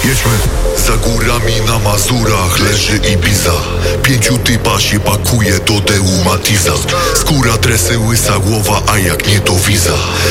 Jedźmy. Za górami na Mazurach leży Ibiza. 5 typa się pakuje do Deu Matiza. Skóra, dresy, łysa głowa, a jak nie to wiza.